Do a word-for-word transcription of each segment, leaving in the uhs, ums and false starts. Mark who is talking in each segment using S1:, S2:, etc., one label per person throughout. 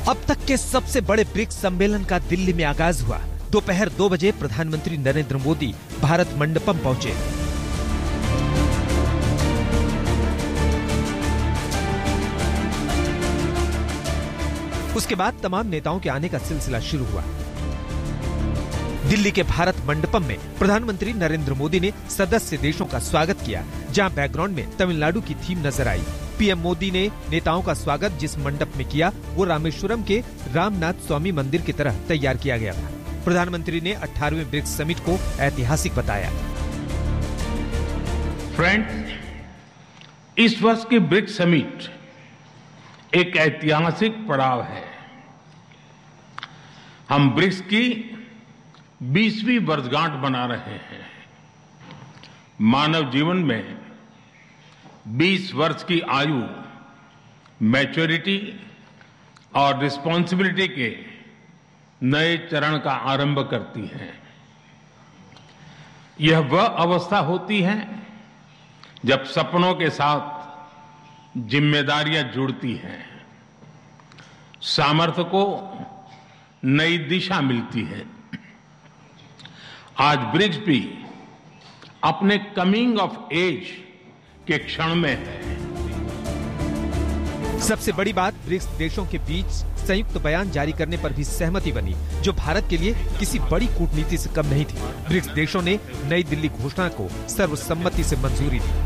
S1: अब तक के सबसे बड़े ब्रिक्स सम्मेलन का दिल्ली में आगाज हुआ। दोपहर दो बजे प्रधानमंत्री नरेंद्र मोदी भारत मंडपम पहुंचे। उसके बाद तमाम नेताओं के आने का सिलसिला शुरू हुआ। दिल्ली के भारत मंडपम में प्रधानमंत्री नरेंद्र मोदी ने सदस्य देशों का स्वागत किया, जहां बैकग्राउंड में तमिलनाडु की थीम नजर आई। पीएम मोदी ने नेताओं का स्वागत जिस मंडप में किया वो रामेश्वरम के रामनाथ स्वामी मंदिर की तरह तैयार किया गया था। प्रधानमंत्री ने अठारहवें ब्रिक्स समिट को ऐतिहासिक बताया।
S2: फ्रेंड्स, इस वर्ष की ब्रिक्स समिट एक ऐतिहासिक पड़ाव है। हम ब्रिक्स की बीसवीं वर्षगांठ मना रहे हैं। मानव जीवन में बीस वर्ष की आयु मैच्योरिटी और रिस्पॉन्सिबिलिटी के नए चरण का आरंभ करती है। यह वह अवस्था होती है जब सपनों के साथ जिम्मेदारियां जुड़ती हैं, सामर्थ्य को नई दिशा मिलती है। आज ब्रिक्स भी अपने कमिंग ऑफ एज के क्षण में है।
S1: सबसे बड़ी बात, ब्रिक्स देशों के बीच संयुक्त बयान जारी करने पर भी सहमति बनी, जो भारत के लिए किसी बड़ी कूटनीति से कम नहीं थी। ब्रिक्स देशों ने नई दिल्ली घोषणा को सर्वसम्मति से मंजूरी दी।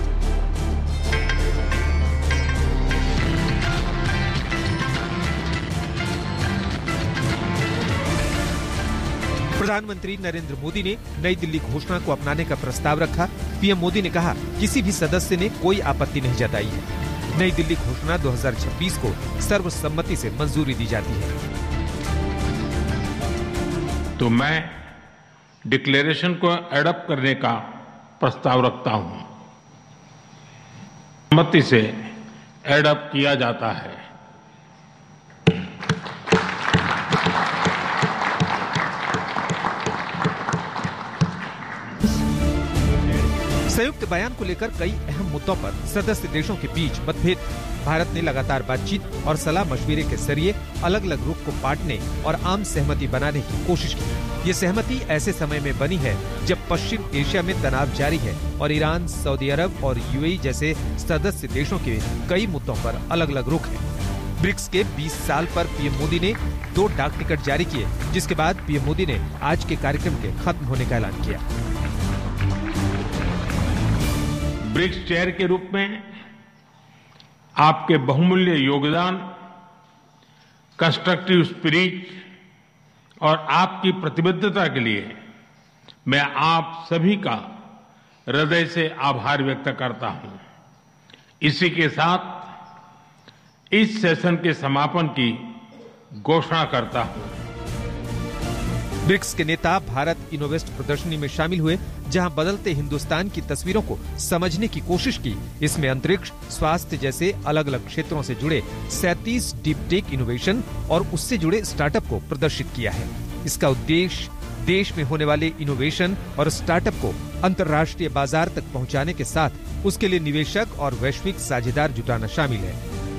S1: प्रधानमंत्री नरेंद्र मोदी ने नई दिल्ली घोषणा को अपनाने का प्रस्ताव रखा। पीएम मोदी ने कहा, किसी भी सदस्य ने कोई आपत्ति नहीं जताई है। नई दिल्ली घोषणा दो हज़ार छब्बीस को सर्वसम्मति से मंजूरी दी जाती है।
S2: तो मैं डिक्लेरेशन को एडॉप्ट करने का प्रस्ताव रखता हूं। सहमति से एडॉप्ट किया जाता है।
S1: संयुक्त बयान को लेकर कई अहम मुद्दों पर सदस्य देशों के बीच मतभेद। भारत ने लगातार बातचीत और सलाह मशविरे के जरिए अलग अलग रुख को पाटने और आम सहमति बनाने की कोशिश की। ये सहमति ऐसे समय में बनी है जब पश्चिम एशिया में तनाव जारी है और ईरान, सऊदी अरब और यूएई जैसे सदस्य देशों के कई मुद्दों पर अलग अलग रुख है। ब्रिक्स के बीस साल पर पीएम मोदी ने दो डाक टिकट जारी किए, जिसके बाद पीएम मोदी ने आज के कार्यक्रम के खत्म होने का ऐलान किया।
S2: ब्रिक्स चेयर के रूप में आपके बहुमूल्य योगदान, कंस्ट्रक्टिव स्पिरिट और आपकी प्रतिबद्धता के लिए मैं आप सभी का हृदय से आभार व्यक्त करता हूं। इसी के साथ इस सेशन के समापन की घोषणा करता हूं।
S1: ब्रिक्स के नेता भारत इनोवेस्ट प्रदर्शनी में शामिल हुए, जहां बदलते हिंदुस्तान की तस्वीरों को समझने की कोशिश की। इसमें अंतरिक्ष, स्वास्थ्य जैसे अलग अलग क्षेत्रों से जुड़े सैंतीस डीप टेक इनोवेशन और उससे जुड़े स्टार्टअप को प्रदर्शित किया है। इसका उद्देश्य देश में होने वाले इनोवेशन और स्टार्टअप को अंतर्राष्ट्रीय बाजार तक पहुंचाने के साथ उसके लिए निवेशक और वैश्विक साझेदार जुटाना शामिल है।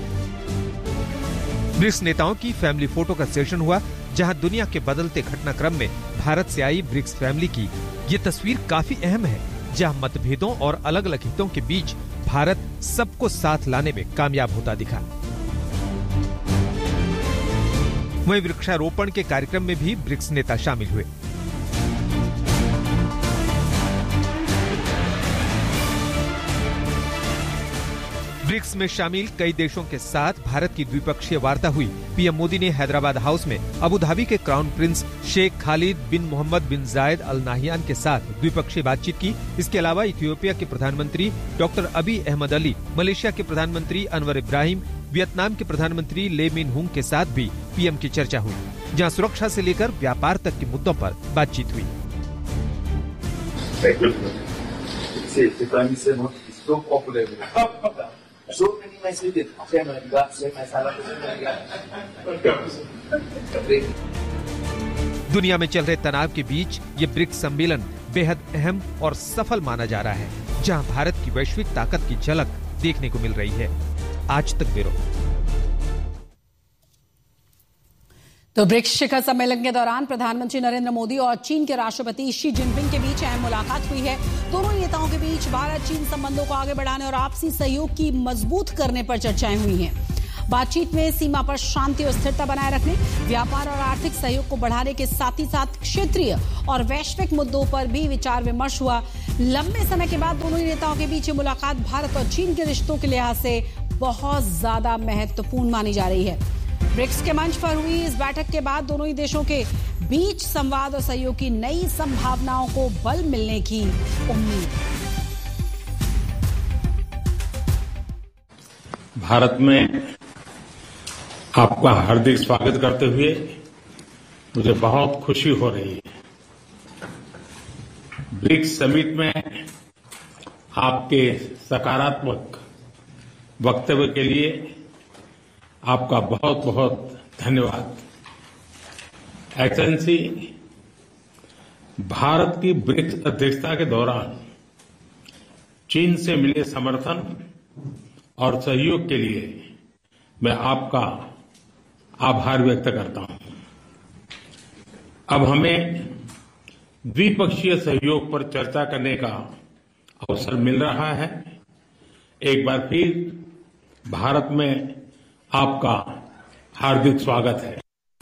S1: ब्रिक्स नेताओं की फैमिली फोटो का सेशन हुआ, जहां दुनिया के बदलते घटनाक्रम में भारत से आई ब्रिक्स फैमिली की ये तस्वीर काफी अहम है, जहां मतभेदों और अलग अलग हितों के बीच भारत सबको साथ लाने में कामयाब होता दिखा। वहीं वृक्षारोपण के कार्यक्रम में भी ब्रिक्स नेता शामिल हुए। ब्रिक्स में शामिल कई देशों के साथ भारत की द्विपक्षीय वार्ता हुई। पीएम मोदी ने हैदराबाद हाउस में अबू धाबी के क्राउन प्रिंस शेख खालिद बिन मोहम्मद बिन जायद अल नाहियान के साथ द्विपक्षीय बातचीत की। इसके अलावा इथियोपिया के प्रधानमंत्री डॉक्टर अबी अहमद अली, मलेशिया के प्रधानमंत्री अनवर इब्राहिम, वियतनाम के प्रधानमंत्री ले मिन हुंग के साथ भी पीएम की चर्चा हुई, जहां सुरक्षा से लेकर व्यापार तक के मुद्दों पर बातचीत हुई।
S3: So many messages. Saya mendengar, saya masalah
S1: दुनिया में चल रहे तनाव के बीच ये ब्रिक्स सम्मेलन बेहद अहम और सफल माना जा रहा है, जहां भारत की वैश्विक ताकत की झलक देखने को मिल रही है। आज तक ब्यूरो।
S4: तो ब्रिक्स शिखर सम्मेलन के दौरान प्रधानमंत्री नरेंद्र मोदी और चीन के राष्ट्रपति शी जिनपिंग के बीच अहम मुलाकात हुई है। दोनों नेताओं के बीच भारत चीन संबंधों को आगे बढ़ाने और आपसी सहयोग की मजबूत करने पर चर्चाएं हुई हैं। बातचीत में सीमा पर शांति और स्थिरता बनाए रखने, व्यापार और आर्थिक सहयोग को बढ़ाने के साथ ही साथ क्षेत्रीय और वैश्विक मुद्दों पर भी विचार विमर्श हुआ। लंबे समय के बाद दोनों ही नेताओं के बीच मुलाकात भारत और चीन के रिश्तों के लिहाज से बहुत ज्यादा महत्वपूर्ण मानी जा रही है। ब्रिक्स के मंच पर हुई इस बैठक के बाद दोनों ही देशों के बीच संवाद और सहयोग की नई संभावनाओं को बल मिलने की उम्मीद।
S2: भारत में आपका हार्दिक स्वागत करते हुए मुझे बहुत खुशी हो रही है। ब्रिक्स समिट में आपके सकारात्मक वक्तव्य के लिए आपका बहुत बहुत धन्यवाद। एक्सेलेंसी, भारत की ब्रिक्स अध्यक्षता के दौरान चीन से मिले समर्थन और सहयोग के लिए मैं आपका आभार व्यक्त करता हूं। अब हमें द्विपक्षीय सहयोग पर चर्चा करने का अवसर मिल रहा है। एक बार फिर भारत में आपका हार्दिक स्वागत है।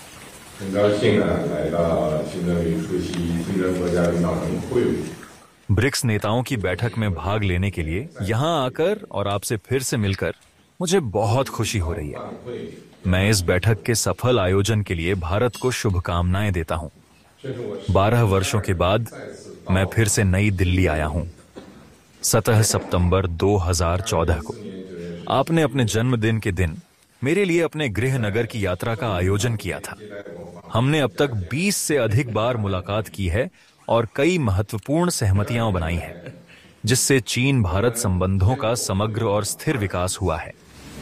S5: ब्रिक्स नेताओं की बैठक में भाग लेने के लिए यहां आकर और आपसे फिर से मिलकर मुझे बहुत खुशी हो रही है। मैं इस बैठक के सफल आयोजन के लिए भारत को शुभकामनाएं देता हूं। बारह वर्षों के बाद मैं फिर से नई दिल्ली आया हूं। सत्रह सितंबर दो हज़ार चौदह को आपने अपने जन्मदिन के दिन मेरे लिए अपने गृह नगर की यात्रा का आयोजन किया था। हमने अब तक बीस से अधिक बार मुलाकात की है और कई महत्वपूर्ण सहमतियां बनाई हैं, जिससे चीन भारत संबंधों का समग्र और स्थिर विकास हुआ है।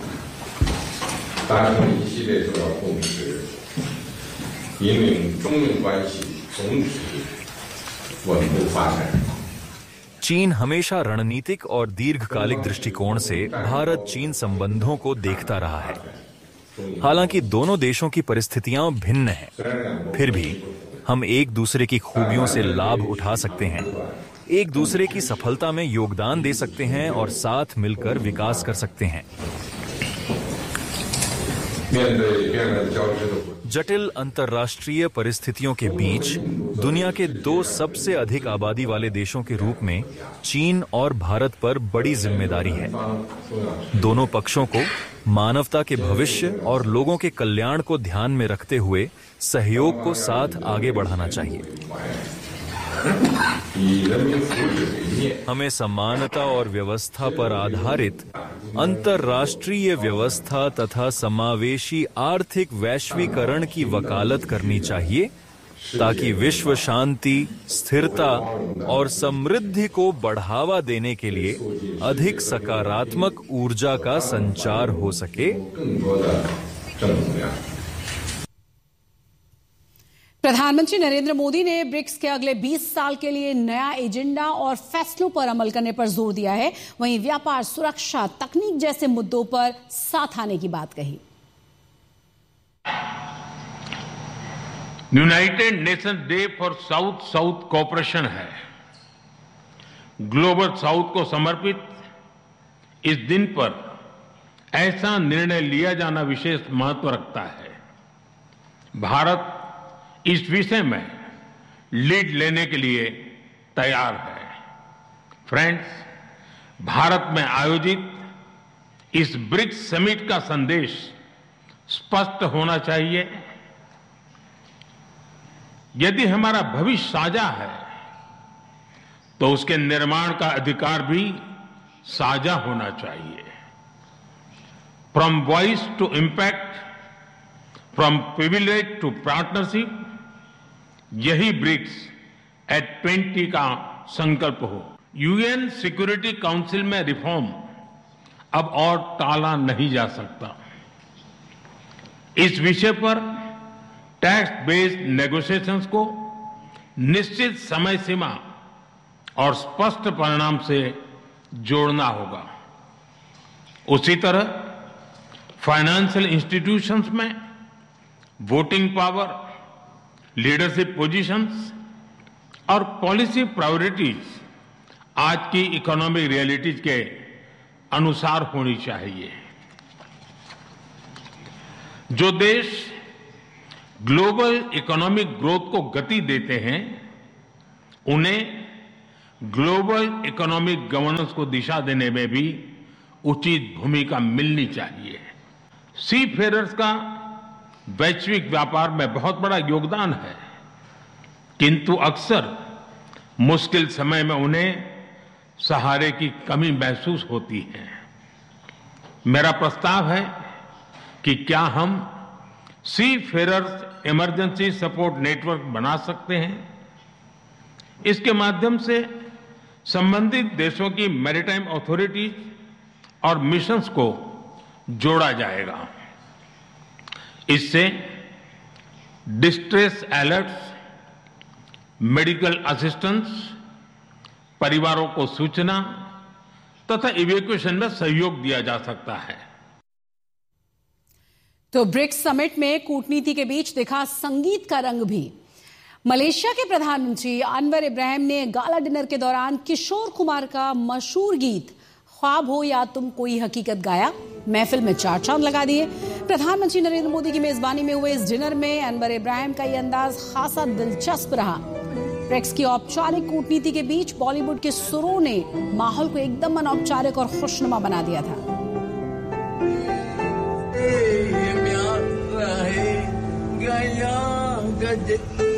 S5: चीन हमेशा रणनीतिक और दीर्घकालिक दृष्टिकोण से भारत चीन संबंधों को देखता रहा है। हालांकि दोनों देशों की परिस्थितियां भिन्न हैं, फिर भी हम एक दूसरे की खूबियों से लाभ उठा सकते हैं, एक दूसरे की सफलता में योगदान दे सकते हैं और साथ मिलकर विकास कर सकते हैं। जटिल अंतर्राष्ट्रीय परिस्थितियों के बीच दुनिया के दो सबसे अधिक आबादी वाले देशों के रूप में चीन और भारत पर बड़ी जिम्मेदारी है। दोनों पक्षों को मानवता के भविष्य और लोगों के कल्याण को ध्यान में रखते हुए सहयोग को साथ आगे बढ़ाना चाहिए। हमें समानता और व्यवस्था पर आधारित अंतर्राष्ट्रीय व्यवस्था तथा समावेशी आर्थिक वैश्वीकरण की वकालत करनी चाहिए, ताकि विश्व शांति, स्थिरता और समृद्धि को बढ़ावा देने के लिए अधिक सकारात्मक ऊर्जा का संचार हो सके।
S4: प्रधानमंत्री नरेंद्र मोदी ने ब्रिक्स के अगले बीस साल के लिए नया एजेंडा और फैसलों पर अमल करने पर जोर दिया है। वहीं व्यापार, सुरक्षा, तकनीक जैसे मुद्दों पर साथ आने की बात कही।
S2: United nation day for south south cooperation है। ग्लोबल साउथ को समर्पित इस दिन पर ऐसा निर्णय लिया जाना विशेष महत्व रखता है। भारत इस विषय में लीड लेने के लिए तैयार है। फ्रेंड्स, भारत में आयोजित इस ब्रिक्स समिट का संदेश स्पष्ट होना चाहिए। यदि हमारा भविष्य साझा है, तो उसके निर्माण का अधिकार भी साझा होना चाहिए। From voice to impact, from privilege to partnership, यही ब्रिक्स एट ट्वेंटी का संकल्प हो। यूएन सिक्योरिटी काउंसिल में रिफॉर्म अब और टाला नहीं जा सकता। इस विषय पर टैक्स बेस्ड नेगोशिएशंस को निश्चित समय सीमा और स्पष्ट परिणाम से जोड़ना होगा। उसी तरह फाइनेंशियल इंस्टीट्यूशंस में वोटिंग पावर, लीडरशिप पोजीशंस और पॉलिसी प्रायोरिटीज आज की इकोनॉमिक रियलिटीज के अनुसार होनी चाहिए। जो देश ग्लोबल इकोनॉमिक ग्रोथ को गति देते हैं, उन्हें ग्लोबल इकोनॉमिक गवर्नेंस को दिशा देने में भी उचित भूमिका मिलनी चाहिए। सी फेरर्स का वैश्विक व्यापार में बहुत बड़ा योगदान है, किंतु अक्सर मुश्किल समय में उन्हें सहारे की कमी महसूस होती है। मेरा प्रस्ताव है कि क्या हम सी फेरर्स इमरजेंसी सपोर्ट नेटवर्क बना सकते हैं। इसके माध्यम से संबंधित देशों की मैरीटाइम अथॉरिटीज और मिशंस को जोड़ा जाएगा। इससे डिस्ट्रेस अलर्ट्स, मेडिकल असिस्टेंस, परिवारों को सूचना तथा इवैक्यूएशन में सहयोग दिया जा सकता है।
S4: तो ब्रिक्स समिट में कूटनीति के बीच दिखा संगीत का रंग भी। मलेशिया के प्रधानमंत्री अनवर इब्राहिम ने गाला डिनर के दौरान किशोर कुमार का मशहूर गीत ख्वाब हो या तुम कोई हकीकत गाया। महफिल में चार चांद लगा दिए। प्रधानमंत्री नरेंद्र मोदी की मेजबानी में हुए इस डिनर में अनवर इब्राहिम का यह अंदाज खासा दिलचस्प रहा। ब्रिक्स की औपचारिक कूटनीति के बीच बॉलीवुड के सुरों ने माहौल को एकदम अनौपचारिक और खुशनुमा बना दिया था।
S3: गया